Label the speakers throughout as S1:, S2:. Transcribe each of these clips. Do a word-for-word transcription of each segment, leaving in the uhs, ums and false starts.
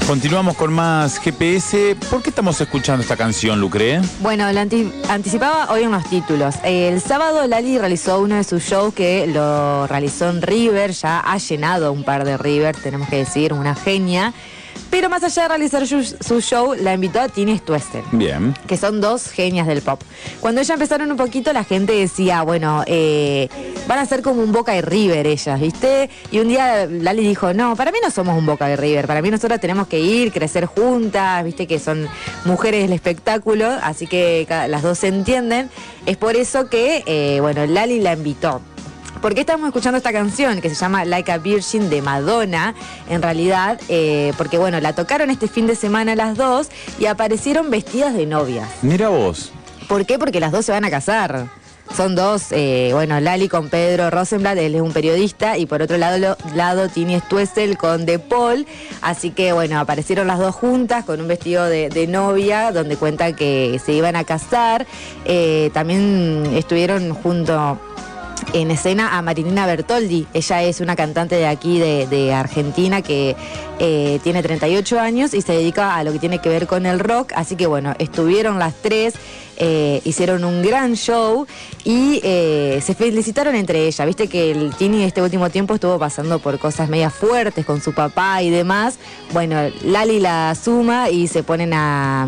S1: Continuamos con más G P S. ¿Por qué estamos escuchando esta canción, Lucre?
S2: Bueno, lo anti anticipaba hoy en los títulos. El sábado Lali realizó uno de sus shows que lo realizó en River. Ya ha llenado un par de River, tenemos que decir, una genia. Pero más allá de realizar su, su show, la invitó a Tini Stoessel.
S1: Bien.
S2: Que son dos genias del pop. Cuando ellas empezaron un poquito, la gente decía, bueno, eh, van a ser como un Boca y River ellas, ¿viste? Y un día Lali dijo, no, para mí no somos un Boca y River, para mí nosotras tenemos que ir, crecer juntas, ¿viste? Que son mujeres del espectáculo, así que las dos se entienden. Es por eso que, eh, bueno, Lali la invitó. ¿Por qué estamos escuchando esta canción que se llama Like a Virgin de Madonna? En realidad, eh, porque bueno, la tocaron este fin de semana las dos y aparecieron vestidas de novias.
S1: Mira vos.
S2: ¿Por qué? Porque las dos se van a casar. Son dos, eh, bueno, Lali con Pedro Rosenblatt, él es un periodista, y por otro lado, lo, lado Tini Stoessel con De Paul. Así que, bueno, aparecieron las dos juntas con un vestido de, de novia, donde cuenta que se iban a casar. Eh, también estuvieron junto en escena a Marilina Bertoldi. Ella es una cantante de aquí, de, de Argentina, que eh, tiene treinta y ocho años y se dedica a lo que tiene que ver con el rock. Así que bueno, estuvieron las tres, eh, hicieron un gran show y eh, se felicitaron entre ellas. Viste que el Tini este último tiempo estuvo pasando por cosas medias fuertes con su papá y demás. Bueno, Lali la suma y se ponen a,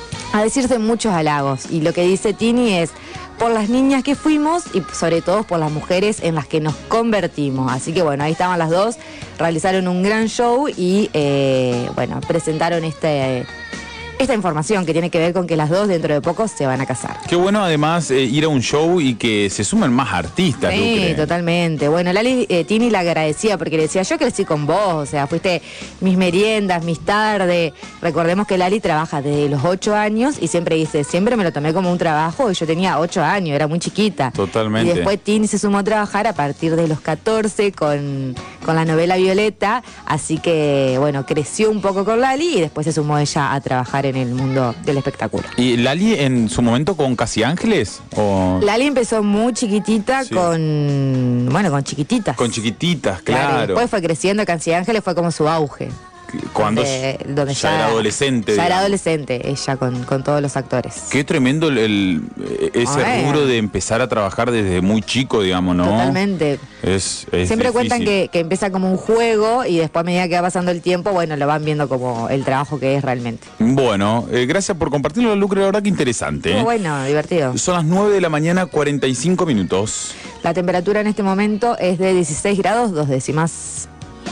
S2: a decirse muchos halagos. Y lo que dice Tini es: por las niñas que fuimos y sobre todo por las mujeres en las que nos convertimos. Así que bueno, ahí estaban las dos, realizaron un gran show y eh, bueno, presentaron este... esta información que tiene que ver con que las dos dentro de poco se van a casar.
S1: Qué bueno además eh, ir a un show y que se sumen más artistas,
S2: Sí,
S1: Lucre.
S2: totalmente. Bueno, Lali eh, Tini la agradecía porque le decía, yo crecí con vos, o sea, fuiste mis meriendas, mis tardes. Recordemos que Lali trabaja desde los ocho años y siempre dice, siempre me lo tomé como un trabajo y yo tenía ocho años, era muy chiquita.
S1: Totalmente.
S2: Y después Tini se sumó a trabajar a partir de los catorce con, con la novela Violeta, así que, bueno, creció un poco con Lali y después se sumó ella a trabajar en en el mundo del espectáculo.
S1: ¿Y Lali en su momento con Casi Ángeles? ¿O?
S2: Lali empezó muy chiquitita, sí. con, bueno, con chiquititas.
S1: Con chiquititas, claro.
S2: claro. Después fue creciendo, Casi Ángeles fue como su auge.
S1: Cuando
S2: donde, donde
S1: ya,
S2: ya
S1: era adolescente.
S2: Ya
S1: digamos.
S2: era adolescente, ella con, con todos los actores.
S1: Qué tremendo el, el, ese
S2: Ay.
S1: rubro de empezar a trabajar desde muy chico, digamos, ¿no?
S2: Totalmente.
S1: Es, es
S2: Siempre
S1: difícil.
S2: cuentan que, que empieza como un juego y después a medida que va pasando el tiempo, bueno, lo van viendo como el trabajo que es realmente.
S1: Bueno, eh, gracias por compartirlo, Lucre, la verdad que interesante.
S2: Muy bueno, divertido.
S1: Son las nueve de la mañana, cuarenta y cinco minutos.
S2: La temperatura en este momento es de dieciséis grados, dos décimas.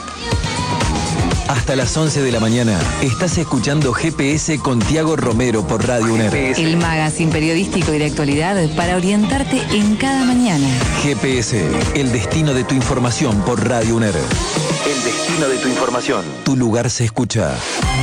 S3: Hasta las once de la mañana estás escuchando G P S con Tiago Romero por Radio UNER.
S4: El magazine periodístico y de actualidad para orientarte en cada mañana.
S3: G P S, el destino de tu información por Radio UNER. El destino de tu información. Tu lugar se escucha.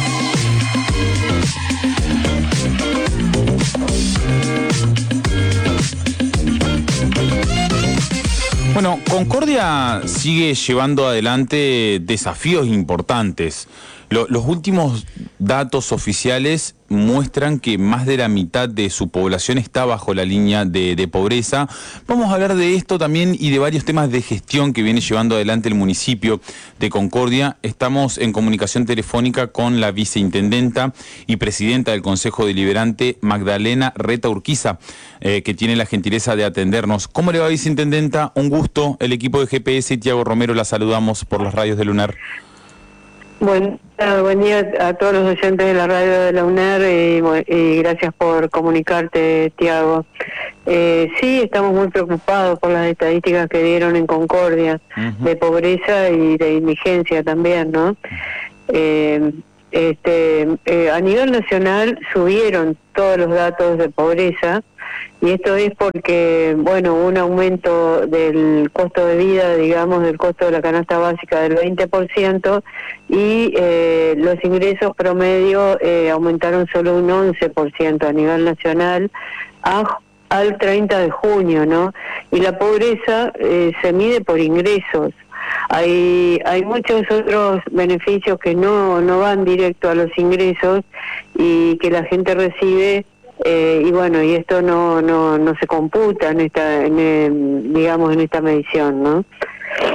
S1: Bueno, Concordia sigue llevando adelante desafíos importantes. Lo, los últimos datos oficiales muestran que más de la mitad de su población está bajo la línea de, de pobreza. Vamos a hablar de esto también y de varios temas de gestión que viene llevando adelante el municipio de Concordia. Estamos en comunicación telefónica con la viceintendenta y presidenta del Consejo Deliberante, Magdalena Reta Urquiza, eh, que tiene la gentileza de atendernos. ¿Cómo le va, viceintendenta? Un gusto. El equipo de G P S y Tiago Romero la saludamos por las radios de Lunar.
S5: Buen, buen día a todos los oyentes de la radio de la UNER y, y gracias por comunicarte, Tiago. Eh, sí, estamos muy preocupados por las estadísticas que dieron en Concordia, uh-huh. de pobreza y de indigencia también, ¿no? Eh, este, eh, a nivel nacional subieron todos los datos de pobreza, y esto es porque, bueno, hubo un aumento del costo de vida, digamos, del costo de la canasta básica del veinte por ciento, y eh, los ingresos promedio eh, aumentaron solo un once por ciento a nivel nacional a, al treinta de junio, ¿no? Y la pobreza eh, se mide por ingresos. Hay hay muchos otros beneficios que no no van directo a los ingresos y que la gente recibe, eh, y bueno, y esto no no no se computa en esta en el, digamos en esta medición, ¿no?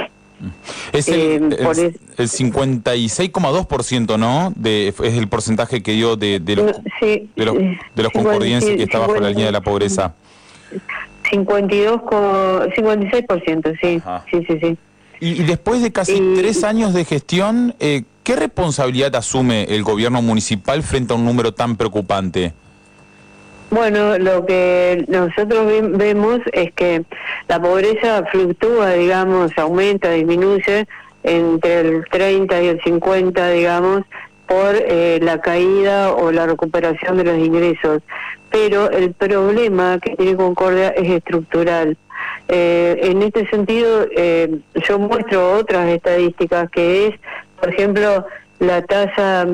S1: Es el,
S5: Eh, por
S1: el,
S5: es-
S1: el cincuenta y seis coma dos por ciento, ¿no? De, es el porcentaje que dio de, de los,
S5: No, sí,
S1: de los,
S5: eh,
S1: de los
S5: cincuenta,
S1: concordienses que está bajo la línea de la pobreza.
S5: cincuenta y dos, co- cincuenta y seis por ciento, sí,
S1: Ajá.
S5: sí, sí, sí.
S1: Y, y después de casi
S5: Y-
S1: tres años de gestión, eh, ¿qué responsabilidad asume el gobierno municipal frente a un número tan preocupante?
S5: Bueno, lo que nosotros ve- vemos es que la pobreza fluctúa, digamos, aumenta, disminuye entre el treinta y el cincuenta, digamos, por eh, la caída o la recuperación de los ingresos. Pero el problema que tiene Concordia es estructural. Eh, en este sentido, eh, yo muestro otras estadísticas, que es, por ejemplo, la tasa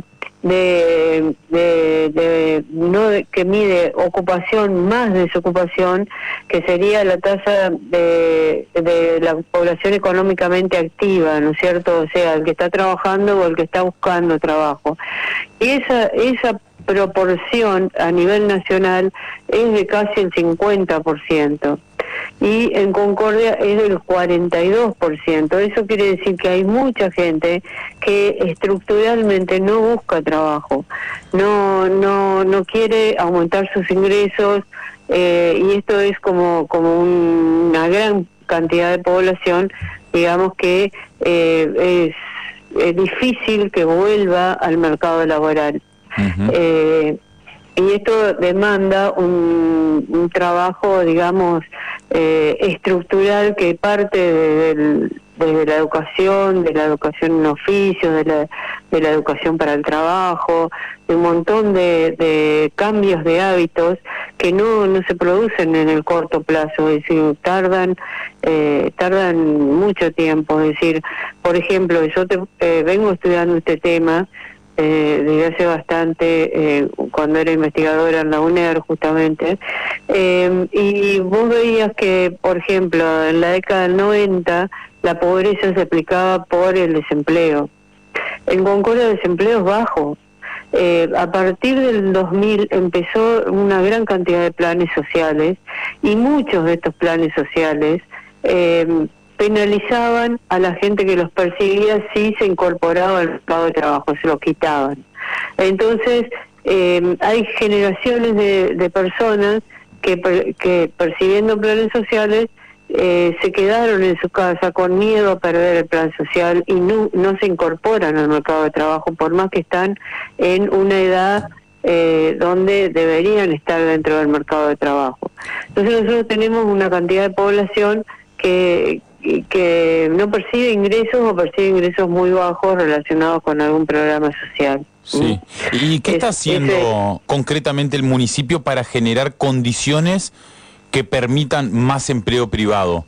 S5: de, de, de no de- que mide ocupación más desocupación, que sería la tasa de, de la población económicamente activa, ¿no es cierto? O sea, el que está trabajando o el que está buscando trabajo. Y esa esa proporción a nivel nacional es de casi el cincuenta por ciento. Y en Concordia es del cuarenta y dos por ciento. Eso quiere decir que hay mucha gente que estructuralmente no busca trabajo, no no no quiere aumentar sus ingresos, eh, y esto es como como un- una gran cantidad de población, digamos, que eh, es, es difícil que vuelva al mercado laboral.
S1: Ujú.
S5: Eh, y esto demanda un, un trabajo, digamos, eh, estructural, que parte de, del- desde la educación, de la educación en oficios, de la, de la educación para el trabajo, de un montón de, de cambios de hábitos que no, no se producen en el corto plazo, es decir, tardan, eh, tardan mucho tiempo. Es decir, por ejemplo, yo te, eh, vengo estudiando este tema Eh, desde hace bastante, eh, cuando era investigadora en la UNER justamente, eh, y vos veías que, por ejemplo, en la década del noventa la pobreza se explicaba por el desempleo. En Concordia el desempleo es bajo. Eh, a partir del dos mil empezó una gran cantidad de planes sociales, y muchos de estos planes sociales eh, penalizaban a la gente que los percibía si se incorporaba al mercado de trabajo, se lo quitaban. Entonces, eh, hay generaciones de, de personas que, per- que percibiendo planes sociales eh, se quedaron en su casa con miedo a perder el plan social y no, no se incorporan al mercado de trabajo, por más que están en una edad eh, donde deberían estar dentro del mercado de trabajo. Entonces nosotros tenemos una cantidad de población que que no percibe ingresos o percibe ingresos muy bajos relacionados con algún programa social.
S1: Sí. ¿Y qué
S5: Es-
S1: está haciendo
S5: ese-
S1: concretamente el municipio para generar condiciones que permitan más empleo privado?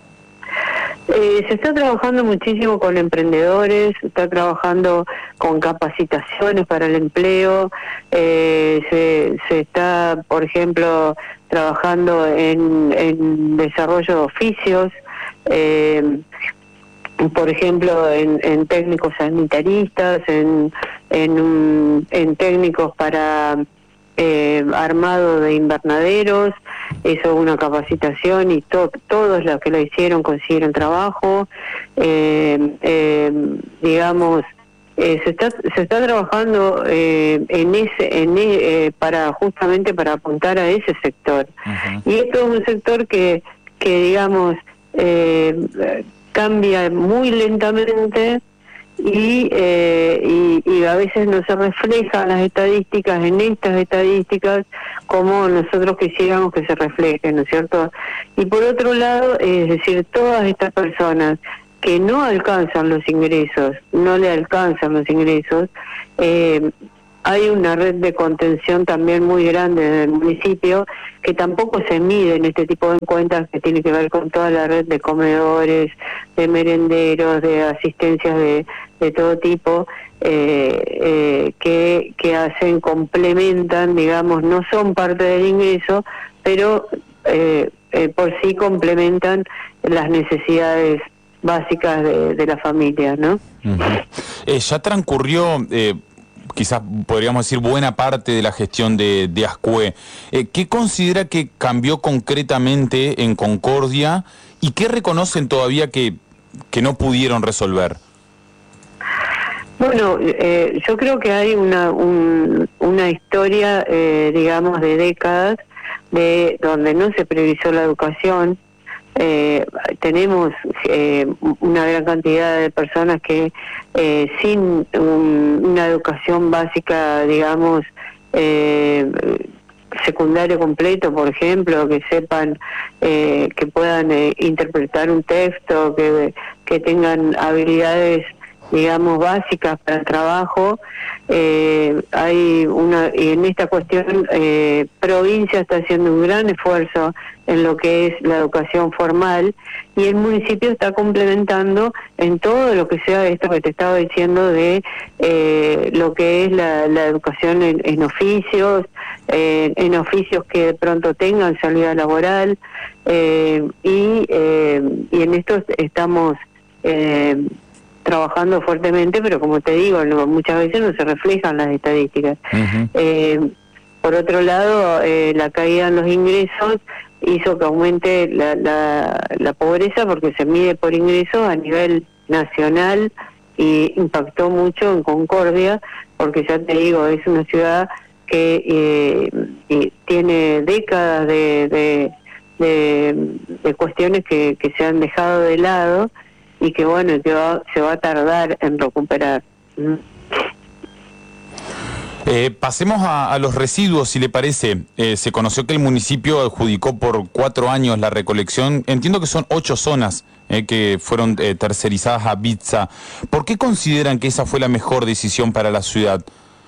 S5: Eh, se está trabajando muchísimo con emprendedores, se está trabajando con capacitaciones para el empleo, eh, se, se está, por ejemplo, trabajando en, en desarrollo de oficios, eh, por ejemplo, en, en técnicos sanitaristas, en, en, un- en técnicos para eh, armado de invernaderos. Eso es una capacitación, y to- todos los que lo hicieron consiguieron trabajo. Eh, eh, digamos, eh, se está se está trabajando eh, en ese en e- eh, para justamente para apuntar a ese sector.
S1: Ujú.
S5: Y esto es un sector que que digamos eh, cambia muy lentamente, y, eh, y, y a veces no se reflejan las estadísticas en estas estadísticas como nosotros quisiéramos que se reflejen, ¿no es cierto? Y por otro lado, es decir, todas estas personas que no alcanzan los ingresos, no le alcanzan los ingresos, eh, hay una red de contención también muy grande del municipio, que tampoco se mide en este tipo de cuentas, que tiene que ver con toda la red de comedores, de merenderos, de asistencias de, de todo tipo, eh, eh, que, que hacen, complementan, digamos, no son parte del ingreso, pero eh, eh, por sí complementan las necesidades básicas de, de la familia, ¿no?
S1: Ujú. Eh, ya transcurrió, eh, quizás podríamos decir, buena parte de la gestión de, de Ascue. Eh, ¿Qué considera que cambió concretamente en Concordia y qué reconocen todavía que que no pudieron resolver?
S5: Bueno, eh, yo creo que hay una un, una historia, eh, digamos, de décadas de donde no se priorizó la educación. Eh, tenemos eh, una gran cantidad de personas que eh, sin un, una educación básica, digamos, eh, secundario completo, por ejemplo, que sepan, eh, que puedan eh, interpretar un texto, que, que tengan habilidades, digamos, básicas para el trabajo. Eh, hay una, y en esta cuestión, eh, provincia está haciendo un gran esfuerzo en lo que es la educación formal, y el municipio está complementando en todo lo que sea esto que te estaba diciendo de eh, lo que es la, la educación en, en oficios, eh, en oficios que de pronto tengan salida laboral, eh, y, eh, y en esto estamos eh, trabajando fuertemente, pero como te digo, no, muchas veces no se reflejan las estadísticas. Uh-huh. Eh, por otro lado, eh, la caída en los ingresos hizo que aumente la, la, la pobreza, porque se mide por ingresos a nivel nacional, y impactó mucho en Concordia, porque ya te digo, es una ciudad que eh, tiene décadas de, de, de, de cuestiones que, que se han dejado de lado, y que bueno, que va, se va a tardar en recuperar.
S1: Eh, pasemos a, a los residuos, si le parece. Eh, se conoció que el municipio adjudicó por cuatro años la recolección. Entiendo que son ocho zonas eh, que fueron eh, tercerizadas a Bitza. ¿Por qué consideran que esa fue la mejor decisión para la ciudad?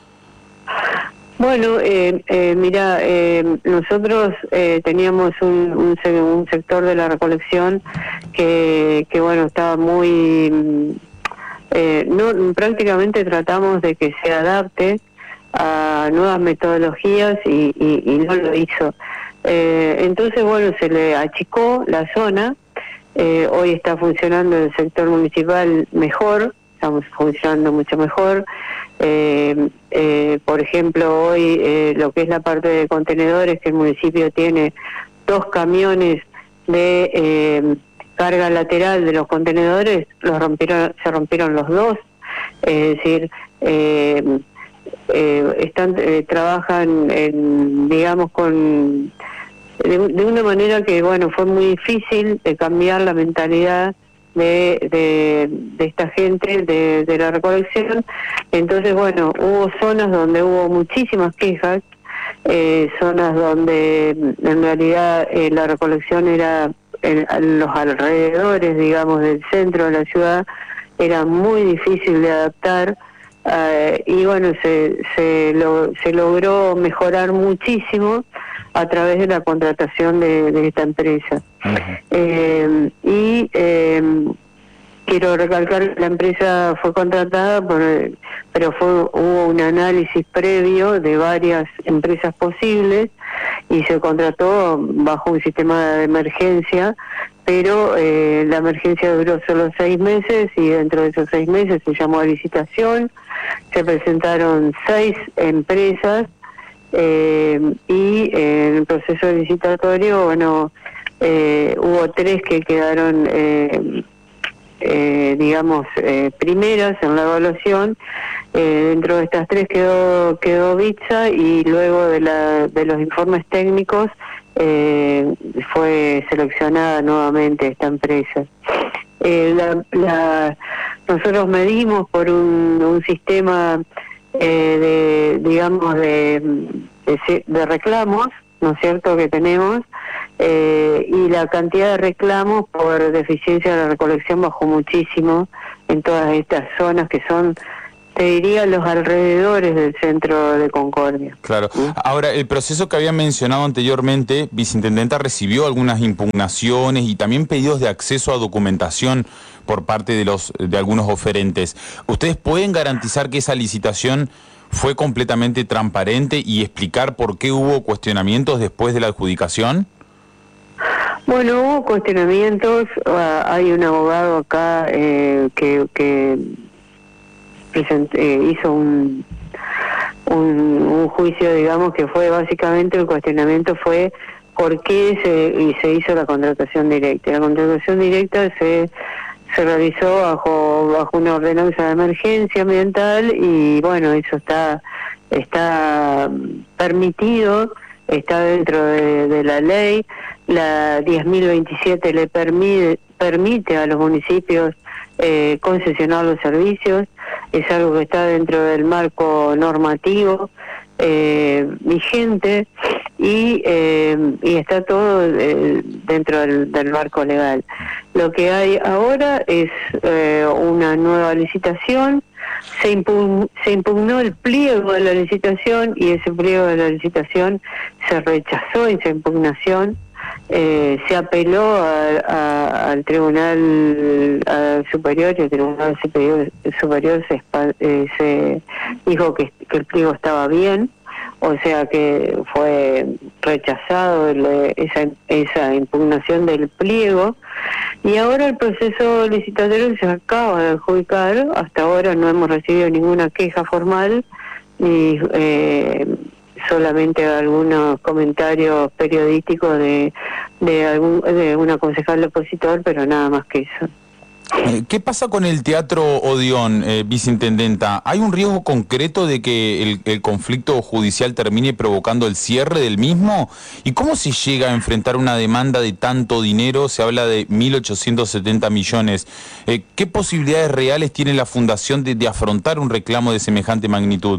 S5: Bueno, eh, eh, mira, eh, nosotros eh, teníamos un, un, un sector de la recolección que, que bueno, estaba muy... Eh, no, prácticamente tratamos de que se adapte a nuevas metodologías, y, y, y no lo hizo. Eh, entonces, bueno, se le achicó la zona. Eh, hoy está funcionando el sector municipal mejor, estamos funcionando mucho mejor. Eh, eh, por ejemplo, hoy eh, lo que es la parte de contenedores, que el municipio tiene dos camiones de eh, carga lateral de los contenedores, los rompieron, se rompieron los dos. Es decir, eh, eh, están eh, trabajan en, digamos, con de, de una manera que bueno, fue muy difícil de cambiar la mentalidad de, de, de esta gente de, de la recolección. Entonces, bueno, hubo zonas donde hubo muchísimas quejas, eh, zonas donde en realidad eh, la recolección era en, en los alrededores, digamos, del centro de la ciudad, era muy difícil de adaptar. Uh, y bueno, se se, lo, se logró mejorar muchísimo a través de la contratación de, de esta empresa. Uh-huh. eh, y eh, quiero recalcar que la empresa fue contratada, por, pero fue hubo un análisis previo de varias empresas posibles, y se contrató bajo un sistema de emergencia, pero eh, la emergencia duró solo seis meses, y dentro de esos seis meses se llamó a licitación, se presentaron seis empresas, eh, y eh, en el proceso licitatorio, bueno, eh, hubo tres que quedaron, eh, eh, digamos, eh, primeras en la evaluación. Eh, dentro de estas tres quedó quedó Bitza, y luego de, la, de los informes técnicos eh, fue seleccionada nuevamente esta empresa. Eh, la, la, nosotros medimos por un, un sistema eh, de, digamos, de, de, de reclamos, ¿no es cierto?, que tenemos, eh, y la cantidad de reclamos por deficiencia de la recolección bajó muchísimo en todas estas zonas que son, te diría, los alrededores del centro de Concordia.
S1: Claro. Ahora, el proceso que había mencionado anteriormente, Viceintendenta, recibió algunas impugnaciones y también pedidos de acceso a documentación por parte de los de algunos oferentes. ¿Ustedes pueden garantizar que esa licitación fue completamente transparente y explicar por qué hubo cuestionamientos después de la adjudicación?
S5: Bueno, hubo cuestionamientos. Uh, hay un abogado acá eh, que... que Eh, hizo un, un un juicio, digamos, que fue básicamente, el cuestionamiento fue por qué se, y se hizo la contratación directa. La contratación directa se se realizó bajo bajo una ordenanza de emergencia ambiental y bueno, eso está está permitido, está dentro de, de la ley. La diez mil veintisiete le permite permite a los municipios eh, concesionar los servicios, es algo que está dentro del marco normativo eh, vigente y eh, y está todo eh, dentro del, del marco legal. Lo que hay ahora es eh, una nueva licitación. Se, impugn, se impugnó el pliego de la licitación y ese pliego de la licitación se rechazó esa impugnación. Eh, se apeló a, a, al Tribunal a Superior y el Tribunal Superior, superior se, eh, se dijo que, que el pliego estaba bien, o sea que fue rechazado el, esa, esa impugnación del pliego y ahora el proceso licitatorio se acaba de adjudicar. Hasta ahora no hemos recibido ninguna queja formal ni eh, solamente algunos comentarios periodísticos de de algún de una concejal opositor, pero nada más que eso.
S1: ¿Qué pasa con el Teatro Odeón, eh, viceintendenta? ¿Hay un riesgo concreto de que el, el conflicto judicial termine provocando el cierre del mismo? ¿Y cómo se llega a enfrentar una demanda de tanto dinero? Se habla de mil ochocientos setenta millones. Eh, ¿Qué posibilidades reales tiene la Fundación de, de afrontar un reclamo de semejante magnitud?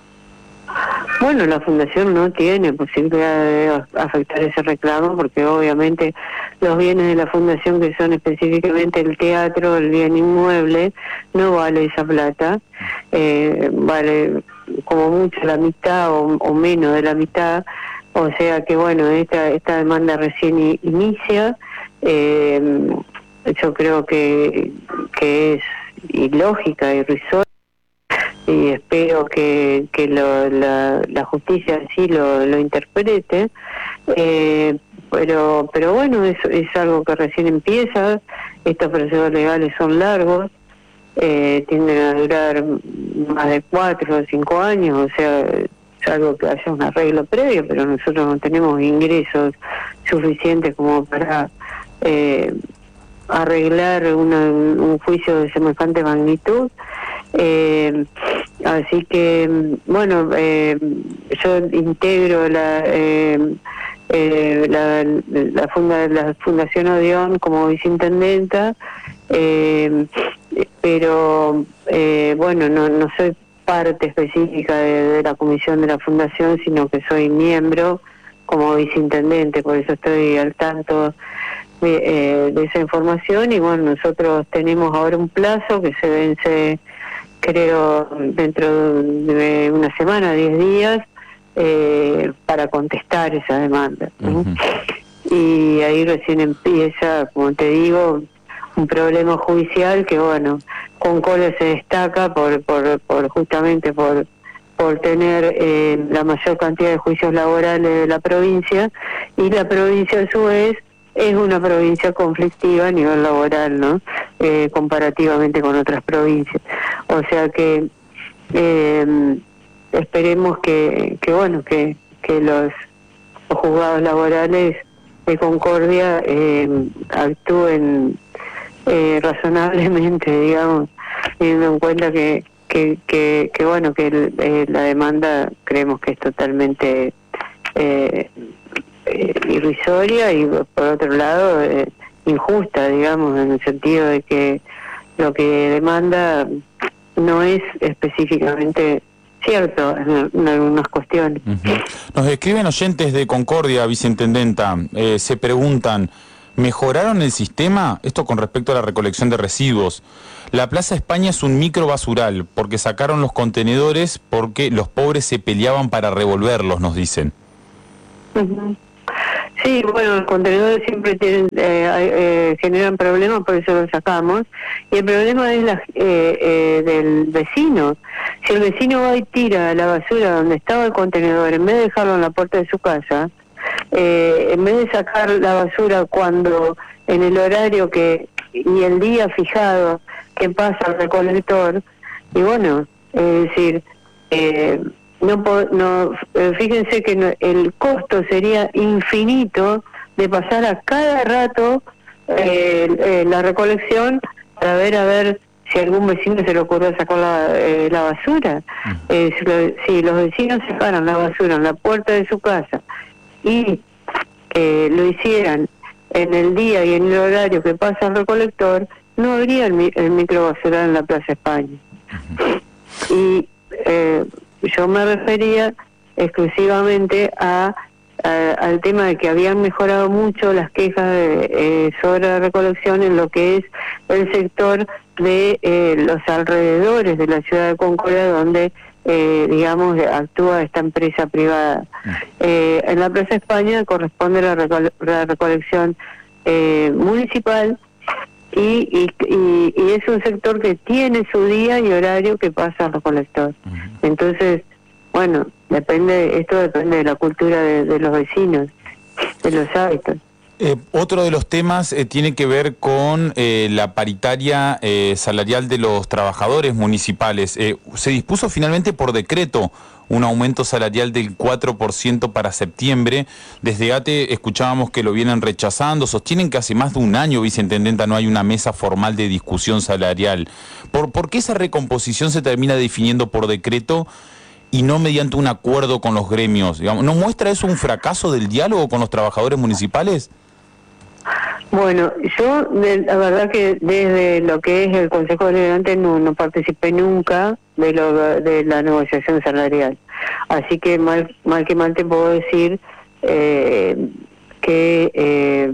S5: Bueno, la Fundación no tiene posibilidad de afectar ese reclamo porque obviamente los bienes de la Fundación, que son específicamente el teatro, el bien inmueble, no vale esa plata, eh, vale como mucho la mitad o, o menos de la mitad, o sea que bueno, esta, esta demanda recién i, inicia, eh, yo creo que, que es ilógica, irrisoria, y espero que, que lo, la, la justicia en sí lo, lo interprete, eh, pero pero bueno, es, es algo que recién empieza. Estos procesos legales son largos, eh, tienden a durar más de cuatro o cinco años, o sea, es algo que haya un arreglo previo, pero nosotros no tenemos ingresos suficientes como para eh, arreglar una, un juicio de semejante magnitud. Eh, así que, bueno, eh, yo integro la, eh, eh, la, la, funda, la Fundación Odeón como viceintendenta, eh, pero eh, bueno, no, no soy parte específica de, de la comisión de la Fundación, sino que soy miembro como viceintendente, por eso estoy al tanto de, eh, de esa información. Y bueno, nosotros tenemos ahora un plazo que se vence, creo, dentro de una semana, diez días, eh, para contestar esa demanda, ¿no? Uh-huh. Y ahí recién empieza, como te digo, un problema judicial que, bueno, Concordia se destaca por, por, por justamente por, por tener eh, la mayor cantidad de juicios laborales de la provincia, y la provincia a su vez es una provincia conflictiva a nivel laboral, ¿no? Eh, comparativamente con otras provincias. O sea que eh, esperemos que, que bueno, que, que los, los juzgados laborales de Concordia eh, actúen eh, razonablemente, digamos, teniendo en cuenta que, que, que, que bueno, que el, eh, la demanda creemos que es totalmente eh, Eh, irrisoria y por otro lado eh, injusta, digamos, en el sentido de que lo que demanda no es específicamente cierto en, en algunas cuestiones.
S1: Uh-huh. Nos escriben oyentes de Concordia, viceintendenta, eh, se preguntan: ¿mejoraron el sistema? Esto con respecto a la recolección de residuos. La Plaza España es un micro basural porque sacaron los contenedores porque los pobres se peleaban para revolverlos, nos dicen.
S5: Uh-huh. Sí, bueno, los contenedores siempre tienen, eh, eh, generan problemas, por eso los sacamos. Y el problema es la, eh, eh, del vecino. Si el vecino va y tira la basura donde estaba el contenedor, en vez de dejarlo en la puerta de su casa, eh, en vez de sacar la basura cuando en el horario que y el día fijado que pasa el recolector, y bueno, es decir, eh, No, no, fíjense que no, el costo sería infinito de pasar a cada rato eh, eh, la recolección para ver a ver si algún vecino se le ocurrió sacar la, eh, la basura. Eh, si, lo, si los vecinos sacaran la basura en la puerta de su casa y eh, lo hicieran en el día y en el horario que pasa el recolector, no habría el, el microbasural en la Plaza España. Y eh, yo me refería exclusivamente a, a al tema de que habían mejorado mucho las quejas de, eh, sobre la recolección en lo que es el sector de eh, los alrededores de la ciudad de Concordia, donde eh, digamos actúa esta empresa privada. Eh, en la Plaza España corresponde la, recole la recolección eh, municipal y, y, y, y es un sector que tiene su día y horario que pasa al recolector. Entonces, bueno, depende, esto depende de la cultura de, de los vecinos, de los hábitos.
S1: Eh, otro de los temas eh, tiene que ver con eh, la paritaria eh, salarial de los trabajadores municipales. Eh, se dispuso finalmente por decreto un aumento salarial del cuatro por ciento para septiembre. Desde ATE escuchábamos que lo vienen rechazando, sostienen que hace más de un año, viceintendenta, no hay una mesa formal de discusión salarial. ¿Por, por qué esa recomposición se termina definiendo por decreto y no mediante un acuerdo con los gremios? Digamos, ¿no muestra eso un fracaso del diálogo con los trabajadores municipales?
S5: Bueno, yo de, la verdad que desde lo que es el Consejo Deliberante no, no participé nunca de lo de la negociación salarial. Así que mal, mal que mal te puedo decir eh, que eh,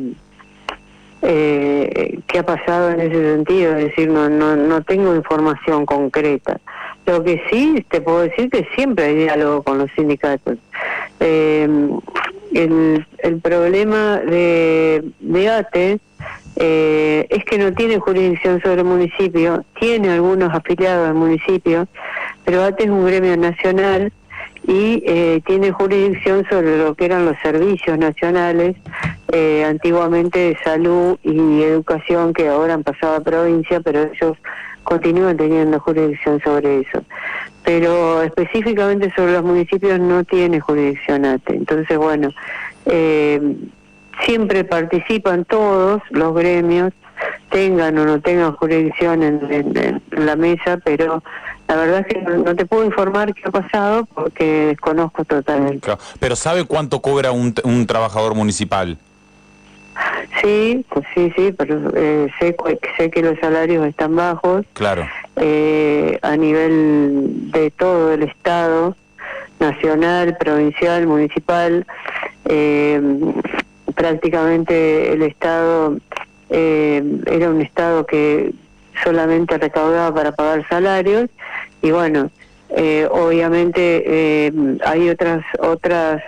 S5: eh, qué ha pasado en ese sentido, es decir, no, no, no tengo información concreta. Lo que sí te puedo decir que siempre hay diálogo con los sindicatos. Eh, el, el problema de, de ATE eh, es que no tiene jurisdicción sobre el municipio, tiene algunos afiliados al municipio, pero ATE es un gremio nacional y eh, tiene jurisdicción sobre lo que eran los servicios nacionales, eh, antiguamente de salud y educación, que ahora han pasado a provincia, pero ellos continúan teniendo jurisdicción sobre eso. Pero específicamente sobre los municipios no tiene jurisdicción ATE. Entonces, bueno, eh, siempre participan todos los gremios, tengan o no tengan jurisdicción en, en, en la mesa, pero la verdad es que no, no te puedo informar qué ha pasado porque desconozco totalmente.
S1: Claro. Pero ¿sabe cuánto cobra un, un trabajador municipal?
S5: Sí, pues sí, sí, pero eh, sé, sé que los salarios están bajos.
S1: Claro.
S5: Eh, a nivel de todo el Estado, nacional, provincial, municipal, eh, prácticamente el Estado eh, era un Estado que solamente recaudaba para pagar salarios y bueno, eh, obviamente eh, hay otras otras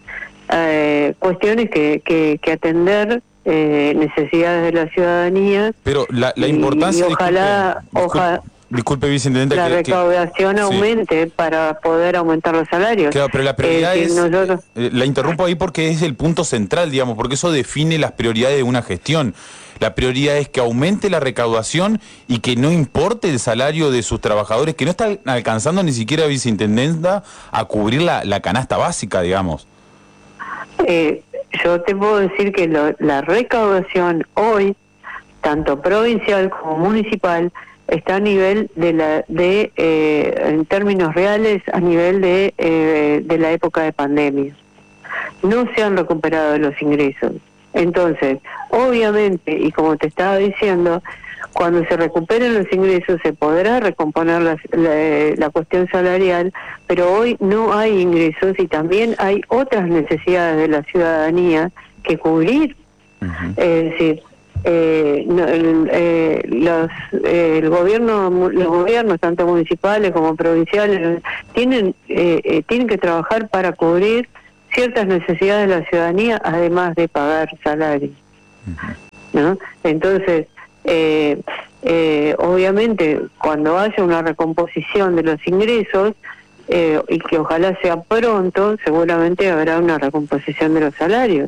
S5: eh, cuestiones que, que, que atender, eh, necesidades de la ciudadanía.
S1: Pero la, la importancia...
S5: Y, y ojalá...
S1: Disculpe,
S5: ojalá
S1: disculpe, viceintendenta,
S5: la
S1: que,
S5: recaudación
S1: que,
S5: aumente sí. para poder aumentar los salarios.
S1: Claro, pero la prioridad
S5: eh,
S1: es...
S5: Nosotros...
S1: Eh, la interrumpo ahí porque es el punto central, digamos, porque eso define las prioridades de una gestión. La prioridad es que aumente la recaudación y que no importe el salario de sus trabajadores, que no están alcanzando ni siquiera, viceintendenta, a cubrir la, la canasta básica, digamos.
S5: Eh, yo te puedo decir que lo, la recaudación hoy, tanto provincial como municipal, está a nivel de la de eh, en términos reales a nivel de eh, de la época de pandemia. No se han recuperado los ingresos. Entonces, obviamente, y como te estaba diciendo, cuando se recuperen los ingresos se podrá recomponer la, la, la cuestión salarial, pero hoy no hay ingresos y también hay otras necesidades de la ciudadanía que cubrir. Uh-huh. Es decir, eh, no, el, eh, los, eh, el gobierno, los gobiernos tanto municipales como provinciales tienen eh, eh, tienen que trabajar para cubrir ciertas necesidades de la ciudadanía, además de pagar salarios, ¿no? Entonces, eh, eh, obviamente, cuando haya una recomposición de los ingresos, eh, y que ojalá sea pronto, seguramente habrá una recomposición de los salarios.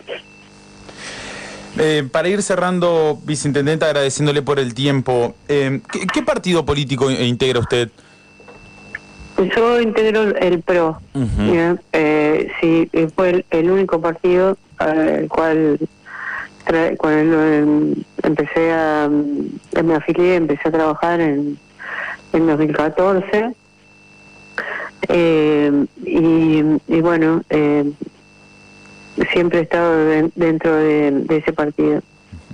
S1: Eh, para ir cerrando, viceintendenta, agradeciéndole por el tiempo, eh, ¿qué, ¿qué partido político integra usted?
S5: Yo integro el P R O, uh-huh. eh, sí, fue el, el único partido al cual tra- cuando empecé a, me afilié, empecé a trabajar en, en dos mil catorce. Eh, y, y bueno, eh, siempre he estado de, dentro de, de ese partido.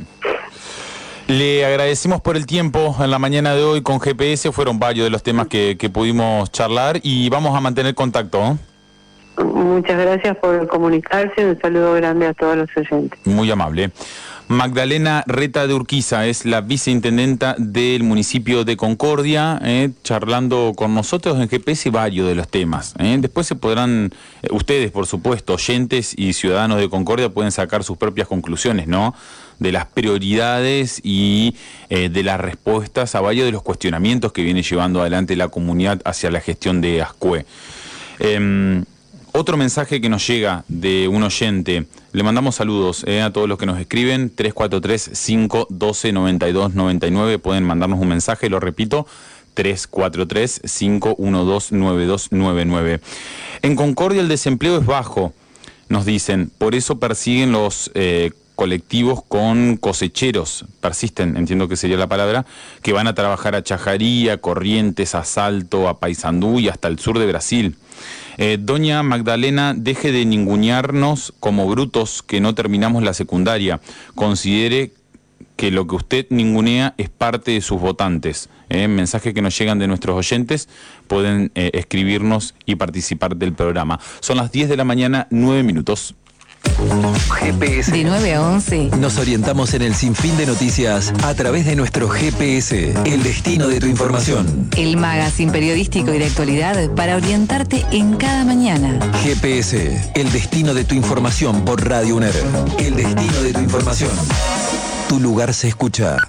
S1: Le agradecemos por el tiempo en la mañana de hoy con G P S, fueron varios de los temas que, que pudimos charlar y vamos a mantener contacto, ¿eh?
S5: Muchas gracias por comunicarse, un saludo grande a todos los oyentes.
S1: Muy amable. Magdalena Reta de Urquiza es la viceintendenta del municipio de Concordia, eh, charlando con nosotros en G P S varios de los temas. Eh. Después se podrán, eh, ustedes por supuesto, oyentes y ciudadanos de Concordia pueden sacar sus propias conclusiones, ¿no? De las prioridades y eh, de las respuestas a varios de los cuestionamientos que viene llevando adelante la comunidad hacia la gestión de ASCUE. Eh, Otro mensaje que nos llega de un oyente, le mandamos saludos eh, a todos los que nos escriben, tres cuatro tres, cinco uno dos, nueve dos nueve nueve, pueden mandarnos un mensaje, lo repito, tres cuatro tres, cinco uno dos, nueve dos nueve nueve. En Concordia el desempleo es bajo, nos dicen, por eso persiguen los eh, colectivos con cosecheros, persisten, entiendo que sería la palabra, que van a trabajar a Chajarí, Corrientes, a Salto, a Paysandú y hasta el sur de Brasil. Eh, doña Magdalena, deje de ningunearnos como brutos que no terminamos la secundaria. Considere que lo que usted ningunea es parte de sus votantes. Eh, mensajes que nos llegan de nuestros oyentes, pueden eh, escribirnos y participar del programa. Son las diez de la mañana, nueve minutos.
S3: G P S.
S4: De nueve a once.
S3: Nos orientamos en el sinfín de noticias a través de nuestro G P S, el destino de tu información.
S4: El magazine periodístico y de actualidad para orientarte en cada mañana.
S3: G P S, el destino de tu información por Radio UNER. El destino de tu información. Tu lugar se escucha.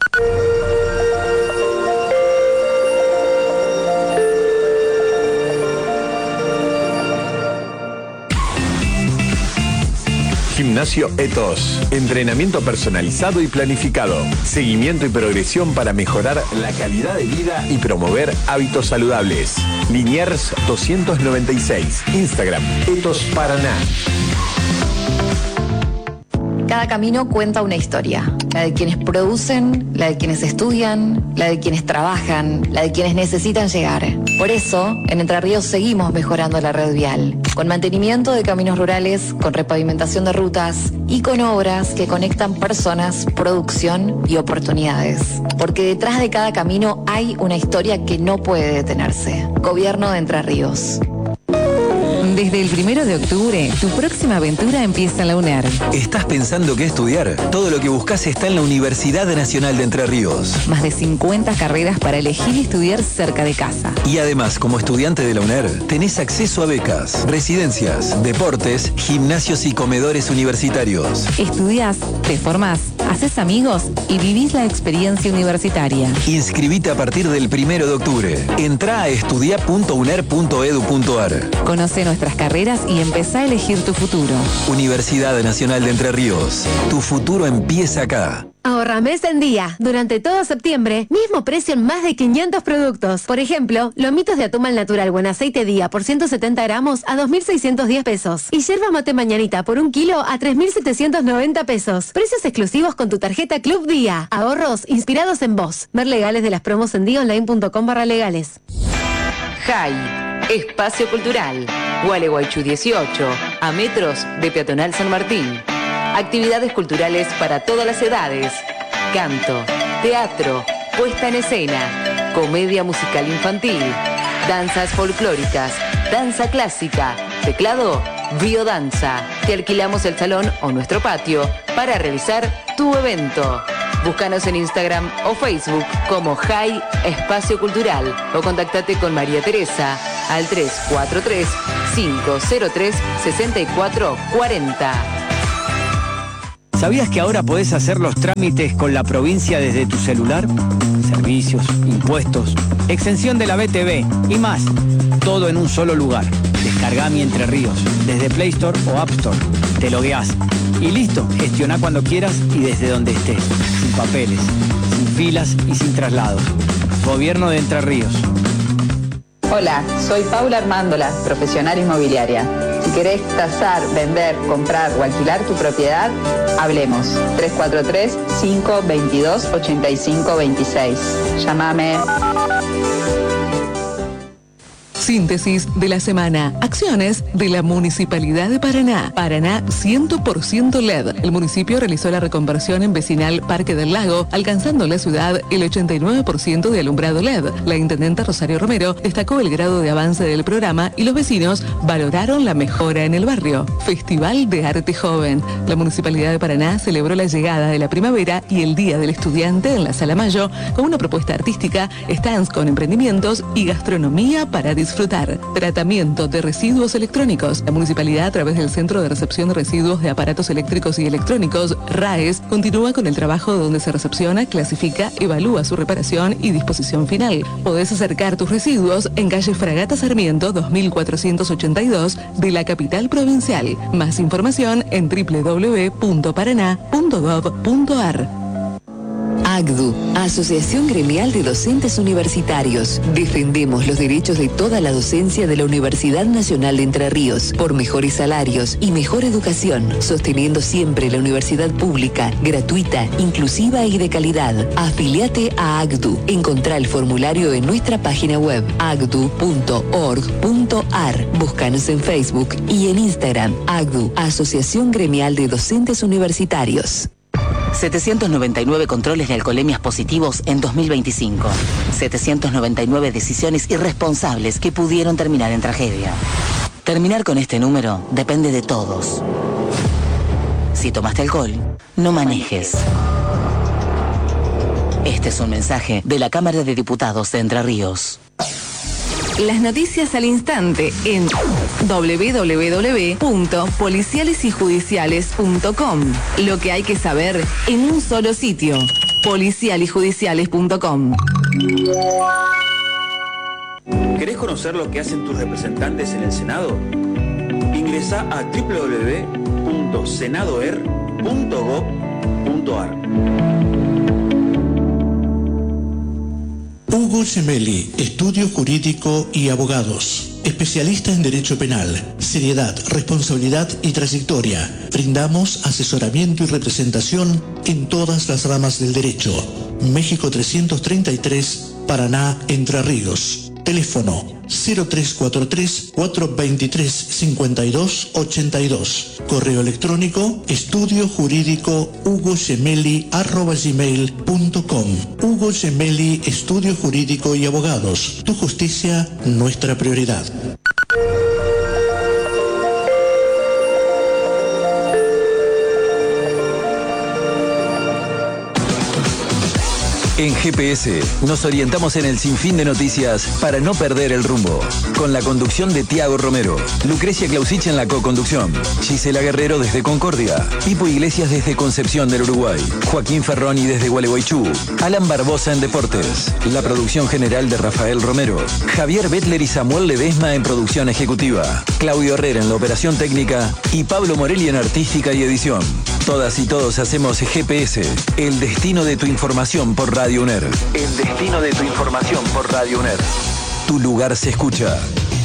S6: Gimnasio Ethos. Entrenamiento personalizado y planificado. Seguimiento y progresión para mejorar la calidad de vida y promover hábitos saludables. Liniers doscientos noventa y seis. Instagram, Ethos Paraná.
S7: Cada camino cuenta una historia, la de quienes producen, la de quienes estudian, la de quienes trabajan, la de quienes necesitan llegar. Por eso, en Entre Ríos seguimos mejorando la red vial, con mantenimiento de caminos rurales, con repavimentación de rutas y con obras que conectan personas, producción y oportunidades. Porque detrás de cada camino hay una historia que no puede detenerse. Gobierno de Entre Ríos.
S4: Desde el primero de octubre, tu próxima aventura empieza en la UNER.
S3: ¿Estás pensando qué estudiar? Todo lo que buscas está en la Universidad Nacional de Entre Ríos.
S4: Más de cincuenta carreras para elegir y estudiar cerca de casa.
S3: Y además, como estudiante de la UNER, tenés acceso a becas, residencias, deportes, gimnasios y comedores universitarios.
S4: Estudiás, te formás, haces amigos y vivís la experiencia universitaria.
S3: Inscribite a partir del primero de octubre. Entrá a estudia punto uner punto edu punto ar.
S4: Conoce nuestras carreras y empezá a elegir tu futuro.
S3: Universidad Nacional de Entre Ríos. Tu futuro empieza acá.
S8: Ahorra mes en día. Durante todo septiembre, mismo precio en más de quinientos productos. Por ejemplo, lomitos de atún al natural buen aceite día por ciento setenta gramos a dos mil seiscientos diez pesos. Y yerba mate mañanita por un kilo a tres mil setecientos noventa pesos. Precios exclusivos con tu tarjeta Club Día. Ahorros inspirados en vos. Ver legales de las promos en día online punto com barra legales.
S9: J A I, Espacio Cultural. Gualeguaychú dieciocho, a metros de Peatonal San Martín. Actividades culturales para todas las edades. Canto, teatro, puesta en escena, comedia musical infantil, danzas folclóricas, danza clásica, teclado, biodanza. Te alquilamos el salón o nuestro patio para realizar tu evento. Búscanos en Instagram o Facebook como J A I Espacio Cultural o contactate con María Teresa al tres cuatro tres, cinco cero tres, seis cuatro cuatro cero.
S10: ¿Sabías que ahora podés hacer los trámites con la provincia desde tu celular? Servicios, impuestos, exención de la B T V y más. Todo en un solo lugar. Descargá Mi Entre Ríos desde Play Store o App Store. Te logueás y listo. Gestioná cuando quieras y desde donde estés. Sin papeles, sin filas y sin traslados. Gobierno de Entre Ríos.
S11: Hola, soy Paula Armándola, profesional inmobiliaria. Si querés tasar, vender, comprar o alquilar tu propiedad, hablemos. tres cuatro tres, cinco dos dos, ocho cinco dos seis. Llámame.
S12: Síntesis de la semana. Acciones de la Municipalidad de Paraná. Paraná cien por ciento L E D. El municipio realizó la reconversión en vecinal Parque del Lago, alcanzando en la ciudad el ochenta y nueve por ciento de alumbrado L E D. La intendenta Rosario Romero destacó el grado de avance del programa y los vecinos valoraron la mejora en el barrio. Festival de Arte Joven. La Municipalidad de Paraná celebró la llegada de la primavera y el Día del Estudiante en la Sala Mayo con una propuesta artística, stands con emprendimientos y gastronomía para disfrutar. Tratamiento de residuos electrónicos. La municipalidad, a través del Centro de Recepción de Residuos de Aparatos Eléctricos y Electrónicos, RAES, continúa con el trabajo donde se recepciona, clasifica, evalúa su reparación y disposición final. Podés acercar tus residuos en calle Fragata Sarmiento dos mil cuatrocientos ochenta y dos de la capital provincial. Más información en doble u doble u doble u punto paraná punto gov punto ar.
S13: A G D U, Asociación Gremial de Docentes Universitarios. Defendemos los derechos de toda la docencia de la Universidad Nacional de Entre Ríos por mejores salarios y mejor educación, sosteniendo siempre la universidad pública, gratuita, inclusiva y de calidad. Afiliate a A G D U. Encontrá el formulario en nuestra página web a g d u punto org punto ar. Búscanos en Facebook y en Instagram. A G D U, Asociación Gremial de Docentes Universitarios.
S14: setecientos noventa y nueve controles de alcoholemias positivos en dos mil veinticinco. setecientos noventa y nueve decisiones irresponsables que pudieron terminar en tragedia. Terminar con este número depende de todos. Si tomaste alcohol, no manejes. Este es un mensaje de la Cámara de Diputados de Entre Ríos.
S4: Las noticias al instante en doble u doble u doble u punto policiales y judiciales punto com. Lo que hay que saber en un solo sitio. policial y judiciales punto com.
S15: ¿Querés conocer lo que hacen tus representantes en el Senado? Ingresá a doble u doble u doble u punto senadoer punto gov punto ar.
S16: Hugo Gemelli, Estudio Jurídico y Abogados. Especialista en Derecho Penal, seriedad, responsabilidad y trayectoria. Brindamos asesoramiento y representación en todas las ramas del derecho. México trescientos treinta y tres, Paraná, Entre Ríos. Teléfono cero tres cuatro tres, cuatro dos tres, cinco dos ocho dos. Correo electrónico estudio jurídico hugo gemelli arroba gmail punto com. Hugo Gemelli, Estudio Jurídico y Abogados. Tu justicia, nuestra prioridad.
S3: En G P S nos orientamos en el sinfín de noticias para no perder el rumbo. Con la conducción de Tiago Romero, Lucrecia Clausich en la co-conducción, Gisela Guerrero desde Concordia, Pipo Iglesias desde Concepción del Uruguay, Joaquín Ferroni desde Gualeguaychú, Alan Barbosa en Deportes, la producción general de Rafael Romero, Javier Bettler y Samuel Ledesma en producción ejecutiva, Claudio Herrera en la operación técnica y Pablo Morelli en artística y edición. Todas y todos hacemos G P S, el destino de tu información por Radio UNER. El destino de tu información por Radio UNER. Tu lugar se escucha.